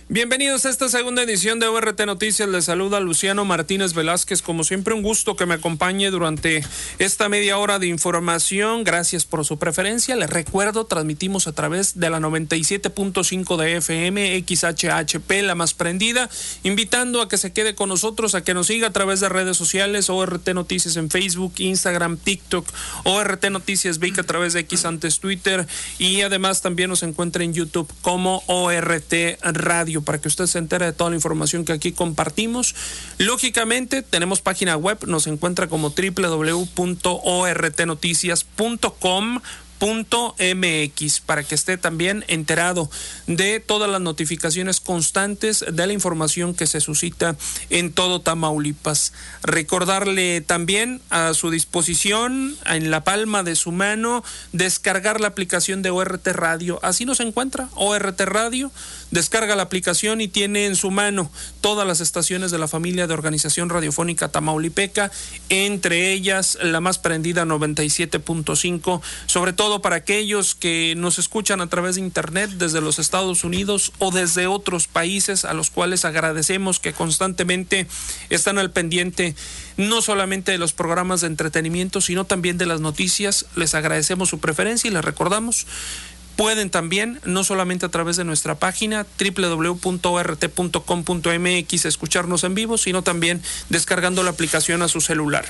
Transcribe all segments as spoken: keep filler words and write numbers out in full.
Bienvenidos a esta segunda edición de O R T Noticias. Les saluda Luciano Martínez Velázquez. Como siempre, un gusto que me acompañe durante esta media hora de información. Gracias por su preferencia. Les recuerdo, transmitimos a través de la noventa y siete punto cinco de F M, X H H P, la más prendida, invitando a que se quede con nosotros, a que nos siga a través de redes sociales, O R T Noticias en Facebook, Instagram, TikTok, O R T Noticias Vic a través de X, antes Twitter, y además también nos encuentra en YouTube como O R T Radio, para que usted se entere de toda la información que aquí compartimos. Lógicamente, tenemos página web, nos encuentra como doble u doble u doble u punto o r t noticias punto com punto m x, para que esté también enterado de todas las notificaciones constantes de la información que se suscita en todo Tamaulipas. Recordarle también a su disposición, en la palma de su mano, descargar la aplicación de O R T Radio. Así nos encuentra, O R T Radio. Descarga la aplicación y tiene en su mano todas las estaciones de la familia de Organización Radiofónica Tamaulipeca, entre ellas la más prendida noventa y siete punto cinco, sobre todo para aquellos que nos escuchan a través de internet desde los Estados Unidos o desde otros países, a los cuales agradecemos que constantemente están al pendiente no solamente de los programas de entretenimiento, sino también de las noticias. Les agradecemos su preferencia y les recordamos, pueden también, no solamente a través de nuestra página doble u doble u doble u punto o r t punto com punto m x, escucharnos en vivo, sino también descargando la aplicación a su celular.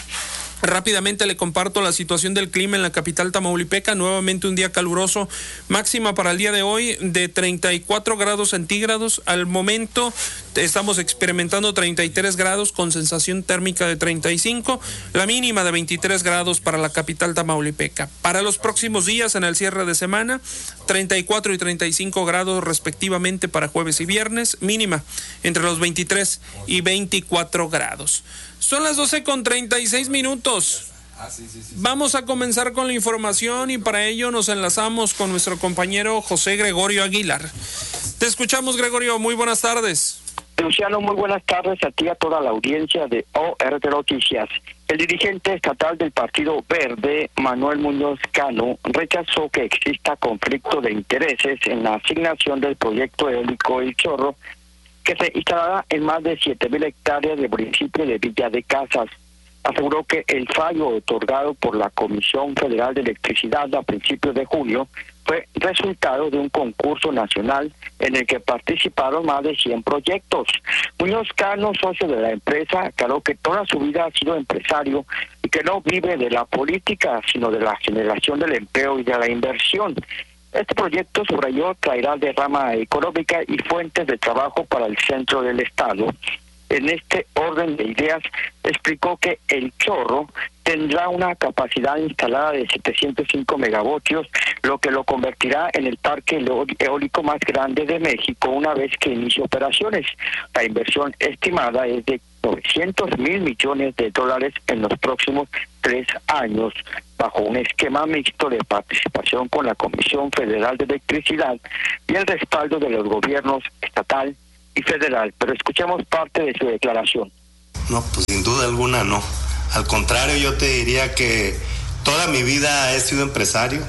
Rápidamente le comparto la situación del clima en la capital tamaulipeca. Nuevamente un día caluroso, máxima para el día de hoy de treinta y cuatro grados centígrados. Al momento estamos experimentando treinta y tres grados con sensación térmica de treinta y cinco, la mínima de veintitrés grados para la capital tamaulipeca. Para los próximos días, en el cierre de semana, treinta y cuatro y treinta y cinco grados respectivamente para jueves y viernes, mínima entre los veintitrés y veinticuatro grados. Son las doce con treinta y seis minutos. Ah, sí, sí, sí. Vamos a comenzar con la información y para ello nos enlazamos con nuestro compañero José Gregorio Aguilar. Te escuchamos, Gregorio. Muy buenas tardes. Luciano, muy buenas tardes a ti y a toda la audiencia de O R T Noticias. El dirigente estatal del Partido Verde, Manuel Muñoz Cano, rechazó que exista conflicto de intereses en la asignación del proyecto eólico El Chorro, que se instalará en más de siete mil hectáreas del municipio de Villa de Casas. Aseguró que el fallo otorgado por la Comisión Federal de Electricidad a principios de junio fue resultado de un concurso nacional en el que participaron más de cien proyectos. Muñoz Cano, socio de la empresa, aclaró que toda su vida ha sido empresario y que no vive de la política, sino de la generación del empleo y de la inversión. Este proyecto, subrayó, traerá derrama económica y fuentes de trabajo para el centro del estado. En este orden de ideas, explicó que El Chorro tendrá una capacidad instalada de setecientos cinco megavatios, lo que lo convertirá en el parque eólico más grande de México una vez que inicie operaciones. La inversión estimada es de novecientos mil millones de dólares en los próximos tres años, bajo un esquema mixto de participación con la Comisión Federal de Electricidad y el respaldo de los gobiernos estatal y federal. Pero escuchemos parte de su declaración. No, pues sin duda alguna no. Al contrario, yo te diría que toda mi vida he sido empresario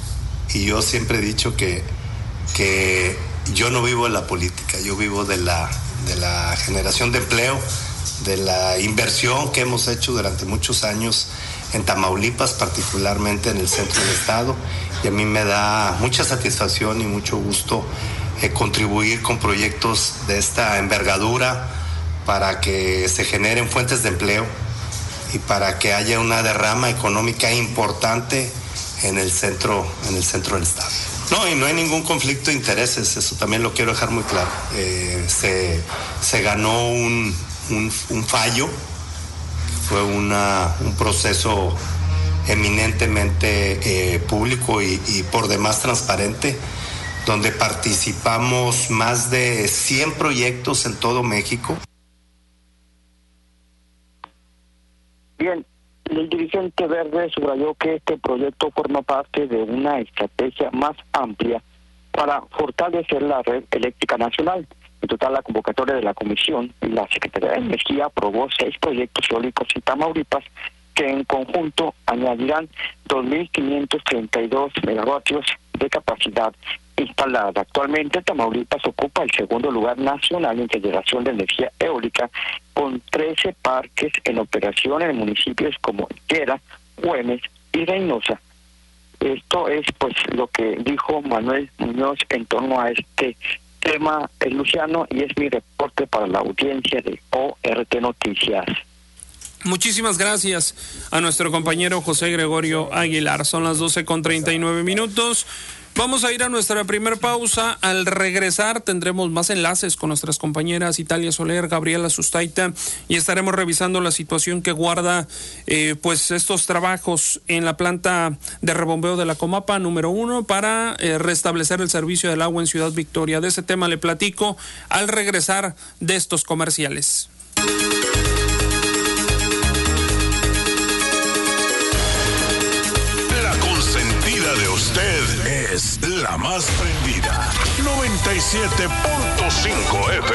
y yo siempre he dicho que, que yo no vivo de la política, yo vivo de la, de la generación de empleo, de la inversión que hemos hecho durante muchos años en Tamaulipas, particularmente en el centro del estado, y a mí me da mucha satisfacción y mucho gusto eh, contribuir con proyectos de esta envergadura para que se generen fuentes de empleo y para que haya una derrama económica importante en el centro, en el centro del estado. No, y no hay ningún conflicto de intereses, eso también lo quiero dejar muy claro. Eh, se, se ganó un, un, un fallo, fue una, un proceso eminentemente eh, público y, y por demás transparente, donde participamos más de cien proyectos en todo México. Bien, el dirigente verde subrayó que este proyecto forma parte de una estrategia más amplia para fortalecer la red eléctrica nacional. En total, la convocatoria de la Comisión y la Secretaría de Energía aprobó seis proyectos eólicos en Tamaulipas que en conjunto añadirán dos mil quinientos treinta y dos megavatios de capacidad instalada. Actualmente Tamaulipas ocupa el segundo lugar nacional en generación de energía eólica, con trece parques en operación en municipios como Higuera, Güemes y Reynosa. Esto es pues lo que dijo Manuel Muñoz en torno a este tema, el Luciano, y es mi reporte para la audiencia de O R T Noticias. Muchísimas gracias a nuestro compañero José Gregorio Aguilar. Son las doce con treinta y nueve minutos. Vamos a ir a nuestra primer pausa. Al regresar tendremos más enlaces con nuestras compañeras Italia Soler, Gabriela Sustaita, y estaremos revisando la situación que guarda eh, pues estos trabajos en la planta de rebombeo de la Comapa número uno para eh, restablecer el servicio del agua en Ciudad Victoria. De ese tema le platico al regresar de estos comerciales. De usted es la más prendida. noventa y siete punto cinco F